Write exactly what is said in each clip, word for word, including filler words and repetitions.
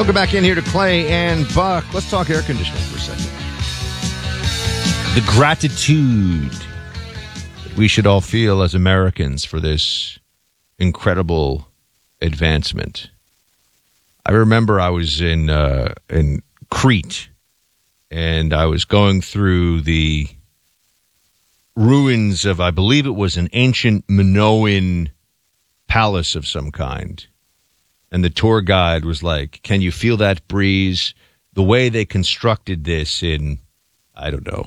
Welcome back in here to Clay and Buck. Let's talk air conditioning for a second. The gratitude that we should all feel as Americans for this incredible advancement. I remember I was in uh, in Crete, and I was going through the ruins of, I believe it was an ancient Minoan palace of some kind. And the tour guide was like, can you feel that breeze? The way they constructed this in, I don't know,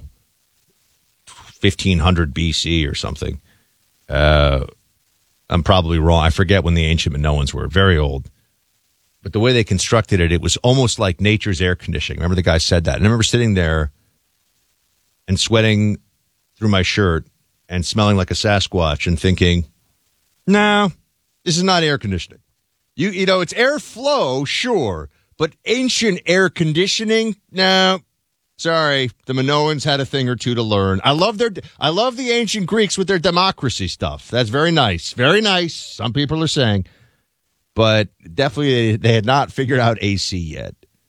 fifteen hundred B C or something. Uh, I'm probably wrong. I forget when the ancient Minoans were. Very old. But the way they constructed it, it was almost like nature's air conditioning. Remember the guy said that. And I remember sitting there and sweating through my shirt and smelling like a Sasquatch and thinking, no, this is not air conditioning. You you know, it's airflow, sure, but ancient air conditioning, no. Sorry, the Minoans had a thing or two to learn. I love their I love the ancient Greeks with their democracy stuff. That's very nice. Very nice, some people are saying. But definitely they, they had not figured out A C yet.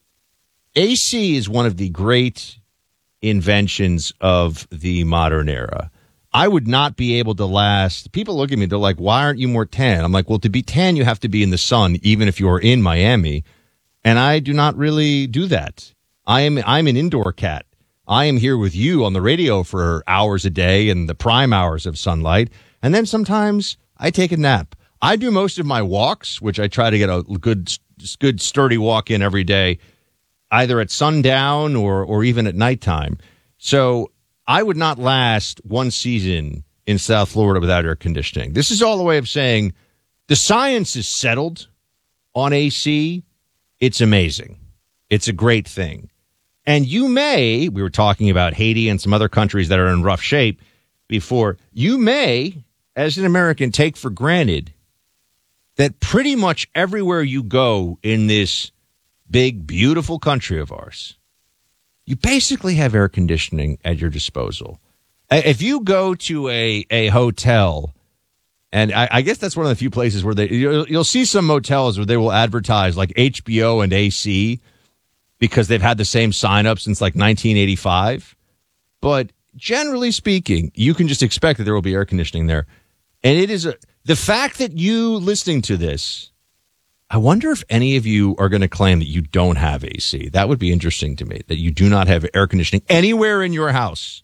A C is one of the great inventions of the modern era. I would not be able to last. People look at me, they're like, why aren't you more tan? I'm like, well, to be tan, you have to be in the sun, even if you're in Miami. And I do not really do that. I am, I'm an indoor cat. I am here with you on the radio for hours a day in the prime hours of sunlight. And then sometimes I take a nap. I do most of my walks, which I try to get a good, good sturdy walk in every day, either at sundown or, or even at nighttime. So I would not last one season in South Florida without air conditioning. This is all the way of saying the science is settled on A C. It's amazing. It's a great thing. And you may, we were talking about Haiti and some other countries that are in rough shape before, you may, as an American, take for granted that pretty much everywhere you go in this big, beautiful country of ours, you basically have air conditioning at your disposal. If you go to a, a hotel, and I, I guess that's one of the few places where they you'll, you'll see some motels where they will advertise like H B O and A C because they've had the same sign up since like nineteen eighty-five. But generally speaking, you can just expect that there will be air conditioning there. And it is a, the fact that you listening to this, I wonder if any of you are going to claim that you don't have A C. That would be interesting to me, that you do not have air conditioning anywhere in your house.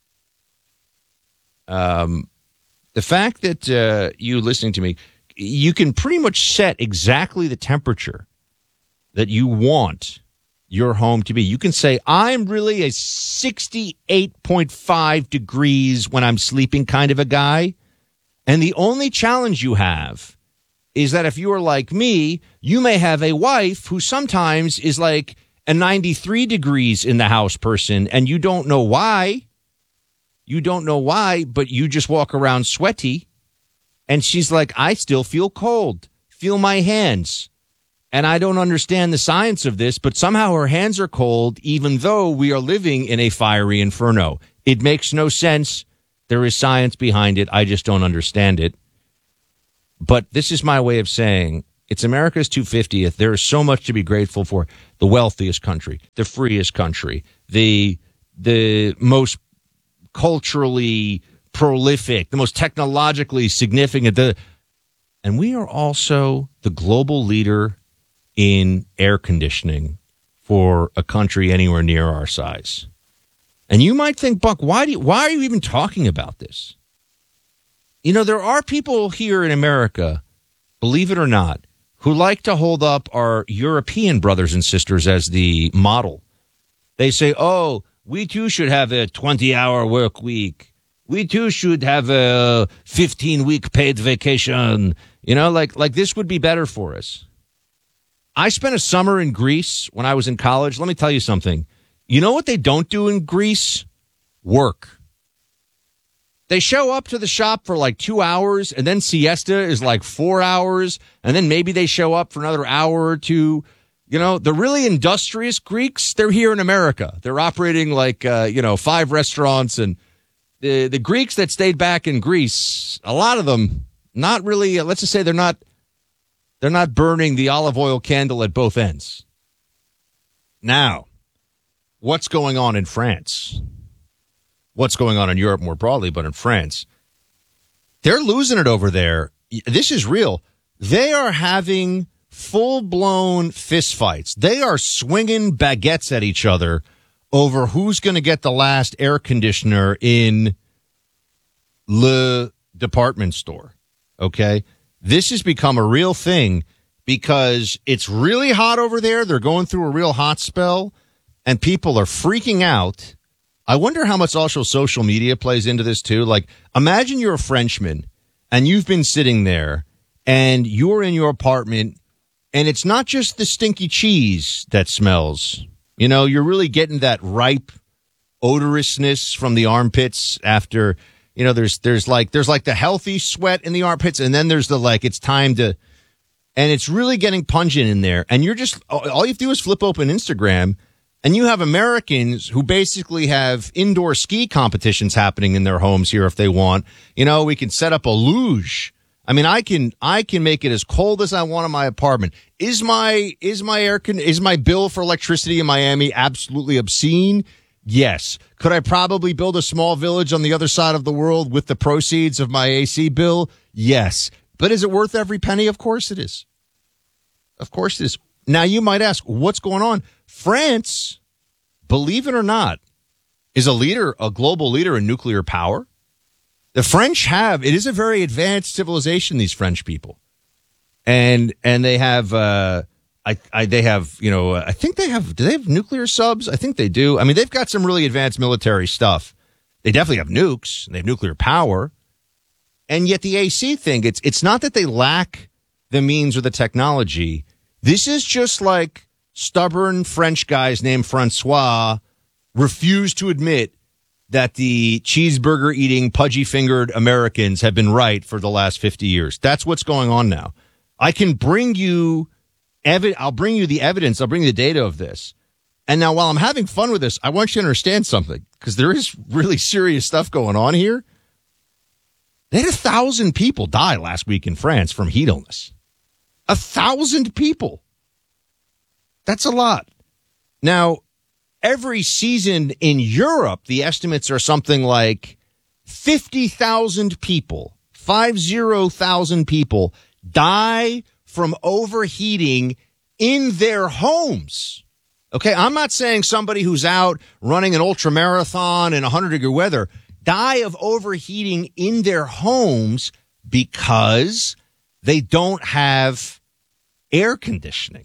Um, the fact that uh, you listening to me, you can pretty much set exactly the temperature that you want your home to be. You can say, I'm really a sixty-eight point five degrees when I'm sleeping kind of a guy. And the only challenge you have is that if you are like me, you may have a wife who sometimes is like a ninety-three degrees in the house person, and you don't know why. You don't know why, but you just walk around sweaty. And she's like, I still feel cold. Feel my hands. And I don't understand the science of this, but somehow her hands are cold, even though we are living in a fiery inferno. It makes no sense. There is science behind it. I just don't understand it. But this is my way of saying it's America's two hundred fiftieth. There is so much to be grateful for. The wealthiest country, the freest country, the the most culturally prolific, the most technologically significant. The, and we are also the global leader in air conditioning for a country anywhere near our size. And you might think, Buck, why do you, why are you even talking about this? You know, there are people here in America, believe it or not, who like to hold up our European brothers and sisters as the model. They say, oh, we too should have a twenty-hour work week. We too should have a fifteen-week paid vacation. You know, like like this would be better for us. I spent a summer in Greece when I was in college. Let me tell you something. You know what they don't do in Greece? Work. They show up to the shop for like two hours, and then siesta is like four hours, and then maybe they show up for another hour or two. You know, the really industrious Greeks, they're here in America. They're operating like, uh, you know, five restaurants. And the, the Greeks that stayed back in Greece, a lot of them, not really, uh, let's just say they're not, they're not burning the olive oil candle at both ends. Now, what's going on in France? What's going on in Europe more broadly, but in France? They're losing it over there. This is real. They are having full-blown fistfights. They are swinging baguettes at each other over who's going to get the last air conditioner in le department store. Okay? This has become a real thing because it's really hot over there. They're going through a real hot spell, and people are freaking out. I wonder how much also social media plays into this, too. Like, imagine you're a Frenchman, and you've been sitting there, and you're in your apartment, and it's not just the stinky cheese that smells. You know, you're really getting that ripe odorousness from the armpits after, you know, there's there's like there's like the healthy sweat in the armpits, and then there's the, like, it's time to, and it's really getting pungent in there. And you're just, all you have to do is flip open Instagram, and you have Americans who basically have indoor ski competitions happening in their homes here if they want. You know, we can set up a luge. I mean, I can I can make it as cold as I want in my apartment. Is my is my air con- is my bill for electricity in Miami absolutely obscene? Yes. Could I probably build a small village on the other side of the world with the proceeds of my A C bill? Yes. But is it worth every penny? Of course it is. Of course it is. Now, you might ask, what's going on? France, believe it or not, is a leader, a global leader in nuclear power. The French have, it is a very advanced civilization, these French people. And, and they have, uh, I, I, they have, you know, I think they have, do they have nuclear subs? I think they do. I mean, they've got some really advanced military stuff. They definitely have nukes. They have nuclear power. And yet the A C thing, it's, it's not that they lack the means or the technology. This is just like stubborn French guys named Francois refuse to admit that the cheeseburger-eating, pudgy-fingered Americans have been right for the last fifty years. That's what's going on now. I can bring you evi- I'll bring you the evidence. I'll bring you the data of this. And now, while I'm having fun with this, I want you to understand something, because there is really serious stuff going on here. They had a thousand people die last week in France from heat illness. A thousand people. That's a lot. Now, every season in Europe, the estimates are something like fifty thousand people, five zero thousand people die from overheating in their homes. Okay, I'm not saying somebody who's out running an ultra marathon in one hundred degree weather die of overheating in their homes because they don't have air conditioning.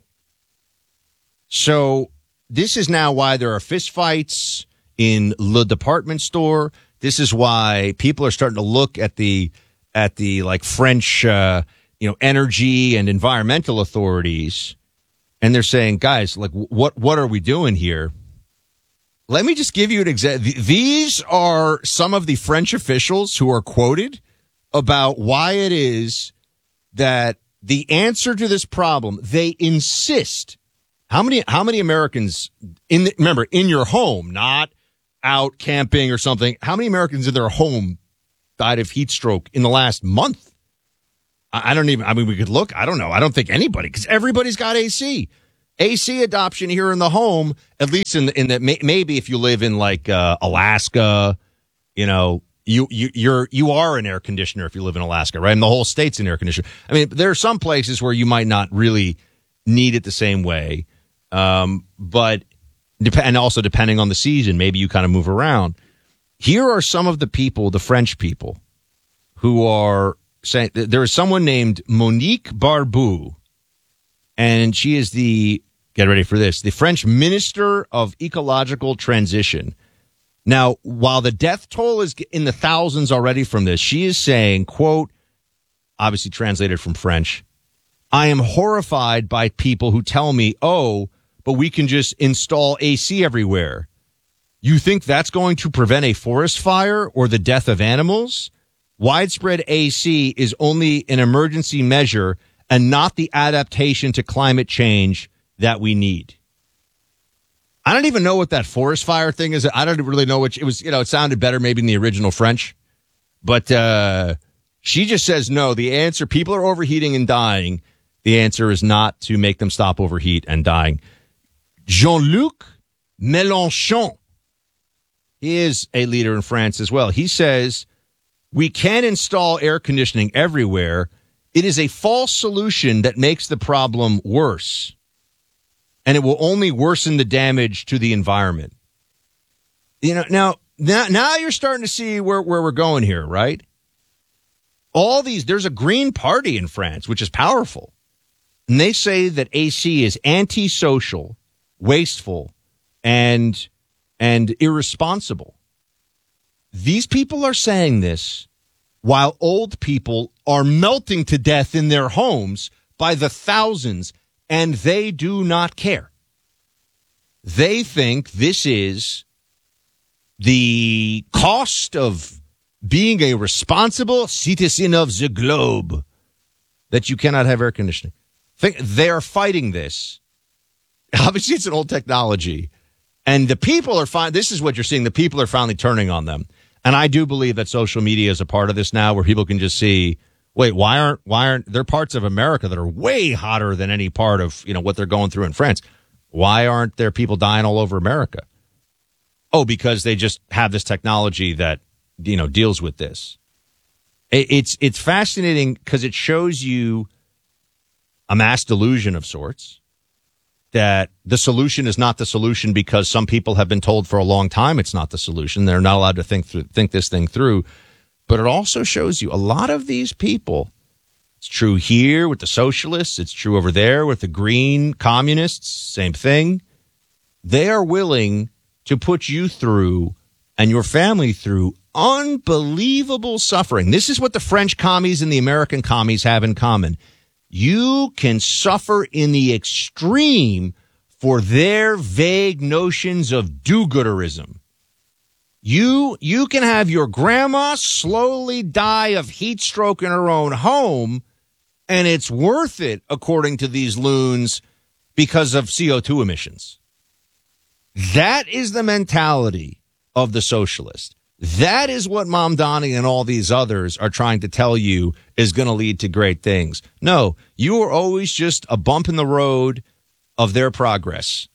So this is now why there are fistfights in the department store. This is why people are starting to look at the at the like French, uh, you know, energy and environmental authorities, and they're saying, guys, like, what what are we doing here? Let me just give you an example. These are some of the French officials who are quoted about why it is that the answer to this problem, they insist. How many how many Americans in the, remember in your home, not out camping or something? How many Americans in their home died of heat stroke in the last month? I, I don't even. I mean, we could look. I don't know. I don't think anybody, because everybody's got A C. A C adoption here in the home, at least in the, in the may, maybe if you live in like uh, Alaska, you know, you you you're you are an air conditioner if you live in Alaska, right? And the whole state's an air conditioner. I mean, there are some places where you might not really need it the same way. Um, but, dep- and also depending on the season, maybe you kind of move around. Here are some of the people, the French people, who are saying, there is someone named Monique Barbu, and she is the, get ready for this, the French Minister of Ecological Transition. Now, while the death toll is in the thousands already from this, she is saying, quote, obviously translated from French, I am horrified by people who tell me, oh, but we can just install A C everywhere. You think that's going to prevent a forest fire or the death of animals? Widespread A C is only an emergency measure and not the adaptation to climate change that we need. I don't even know what that forest fire thing is. I don't really know which it was. You know, it sounded better maybe in the original French, but uh, she just says no. The answer: people are overheating and dying. The answer is not to make them stop overheat and dying. Jean-Luc Mélenchon is a leader in France as well. He says, we can install air conditioning everywhere. It is a false solution that makes the problem worse, and it will only worsen the damage to the environment. You know, now, now, now you're starting to see where, where we're going here, right? All these, there's a Green Party in France, which is powerful. And they say that A C is antisocial, wasteful, and and irresponsible. These people are saying this while old people are melting to death in their homes by the thousands, and they do not care. They think this is the cost of being a responsible citizen of the globe, that you cannot have air conditioning. Think they are fighting this. Obviously, it's an old technology. And the people are fine. This is what you're seeing. The people are finally turning on them. And I do believe that social media is a part of this now, where people can just see, wait, why aren't why aren't there parts of America that are way hotter than any part of, you know, what they're going through in France? Why aren't there people dying all over America? Oh, because they just have this technology that, you know, deals with this. It's it's fascinating because it shows you a mass delusion of sorts, that the solution is not the solution because some people have been told for a long time it's not the solution. They're not allowed to think through, think this thing through. But it also shows you a lot of these people, it's true here with the socialists, it's true over there with the green communists, same thing. They are willing to put you through and your family through unbelievable suffering. This is what the French commies and the American commies have in common. You can suffer in the extreme for their vague notions of do-gooderism. You, you can have your grandma slowly die of heat stroke in her own home, and it's worth it, according to these loons, because of C O two emissions. That is the mentality of the socialist. That is what Mamdani and all these others are trying to tell you is going to lead to great things. No, you are always just a bump in the road of their progress.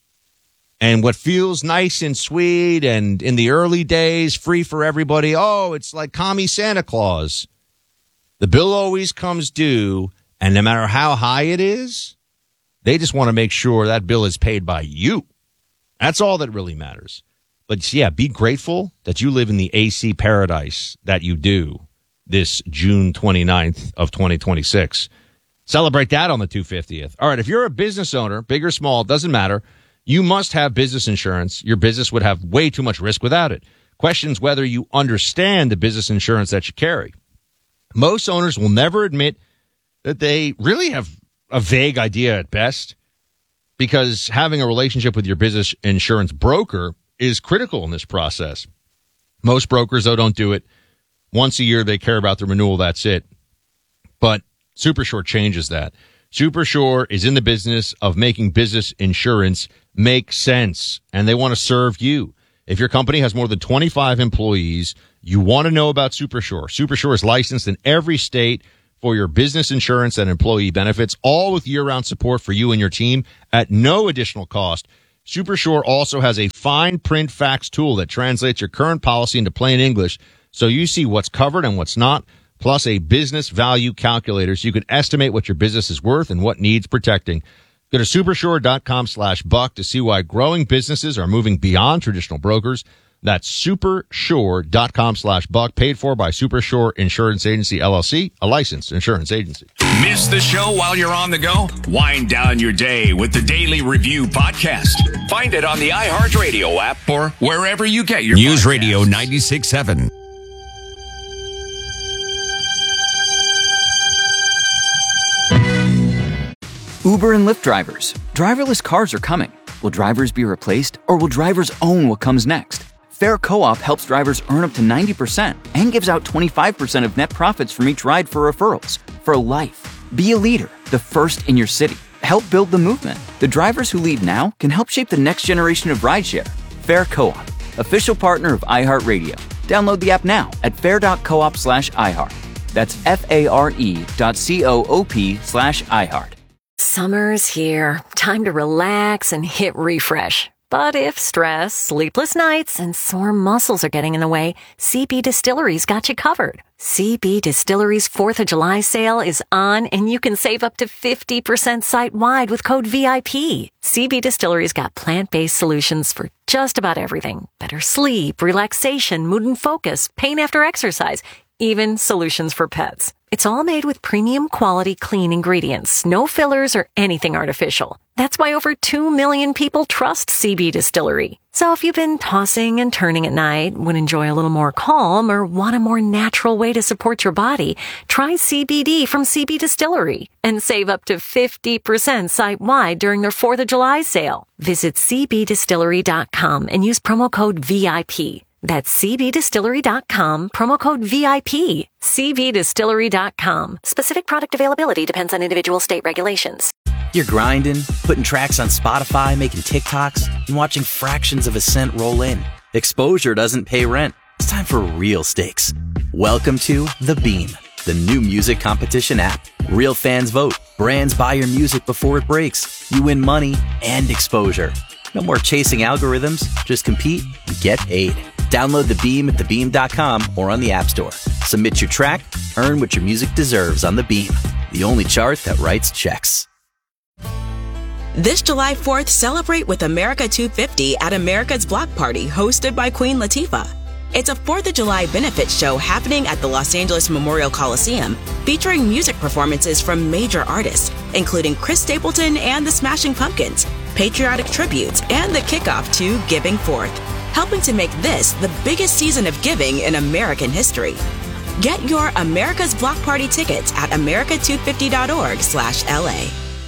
And what feels nice and sweet and in the early days, free for everybody, oh, it's like commie Santa Claus. The bill always comes due, and no matter how high it is, they just want to make sure that bill is paid by you. That's all that really matters. But yeah, be grateful that you live in the A C paradise that you do this June twenty-ninth of twenty twenty-six. Celebrate that on the two hundred fiftieth. All right, if you're a business owner, big or small, doesn't matter, you must have business insurance. Your business would have way too much risk without it. Questions whether you understand the business insurance that you carry. Most owners will never admit that they really have a vague idea at best, because having a relationship with your business insurance broker is critical in this process. Most brokers, though, don't do it. Once a year, they care about the renewal. That's it. But Supershore changes that. Supershore is in the business of making business insurance make sense, and they want to serve you. If your company has more than twenty-five employees, you want to know about Supershore. Supershore is licensed in every state for your business insurance and employee benefits, all with year-round support for you and your team at no additional cost. Supershore also has a fine print fax tool that translates your current policy into plain English so you see what's covered and what's not, plus a business value calculator so you can estimate what your business is worth and what needs protecting. Go to supershore.com slash buck to see why growing businesses are moving beyond traditional brokers. That's supershore.com slash buck, paid for by Supershore Insurance Agency, L L C, a licensed insurance agency. Miss the show while you're on the go? Wind down your day with the Daily Review podcast. Find it on the iHeartRadio app or wherever you get your News podcasts. Radio ninety-six point seven. Uber and Lyft drivers. Driverless cars are coming. Will drivers be replaced, or will drivers own what comes next? Fair Co-op helps drivers earn up to ninety percent and gives out twenty-five percent of net profits from each ride for referrals. For life. Be a leader, the first in your city. Help build the movement. The drivers who lead now can help shape the next generation of rideshare. Fair Co-op, official partner of iHeartRadio. Download the app now at fair.coop slash iHeart. That's F-A-R-E dot C-O-O-P slash iHeart. Summer's here. Time to relax and hit refresh. But if stress, sleepless nights, and sore muscles are getting in the way, C B Distillery's got you covered. C B Distillery's fourth of July sale is on, and you can save up to fifty percent site-wide with code V I P. C B Distillery's got plant-based solutions for just about everything. Better sleep, relaxation, mood and focus, pain after exercise, even solutions for pets. It's all made with premium quality clean ingredients, no fillers or anything artificial. That's why over two million people trust C B Distillery. So if you've been tossing and turning at night, would enjoy a little more calm, or want a more natural way to support your body, try C B D from C B Distillery and save up to fifty percent site-wide during their fourth of July sale. Visit c b distillery dot com and use promo code V I P. That's c b distillery dot com, promo code V I P. c b distillery dot com. Specific product availability depends on individual state regulations. You're grinding, putting tracks on Spotify, making TikToks, and watching fractions of a cent roll in. Exposure doesn't pay rent. It's time for real stakes. Welcome to The Beam, the new music competition app. Real fans vote. Brands buy your music before it breaks. You win money and exposure. No more chasing algorithms. Just compete and get paid. Download The Beam at the beam dot com or on the App Store. Submit your track, earn what your music deserves on The Beam, the only chart that writes checks. This July fourth, celebrate with America two fifty at America's Block Party, hosted by Queen Latifah. It's a fourth of July benefit show happening at the Los Angeles Memorial Coliseum, featuring music performances from major artists, including Chris Stapleton and the Smashing Pumpkins, patriotic tributes, and the kickoff to Giving Forth, helping to make this the biggest season of giving in American history. Get your America's Block Party tickets at america two fifty dot org slash L A.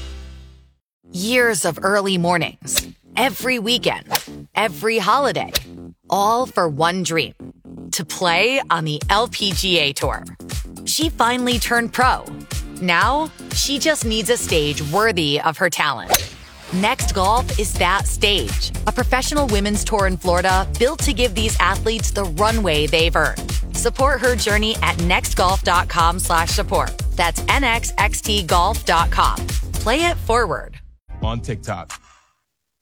Years of early mornings, every weekend, every holiday, all for one dream, to play on the L P G A Tour. She finally turned pro. Now, she just needs a stage worthy of her talent. Next Golf is that stage, a professional women's tour in Florida built to give these athletes the runway they've earned. Support her journey at nextgolf.com slash support. That's N X X T golf dot com. Play it forward. On TikTok,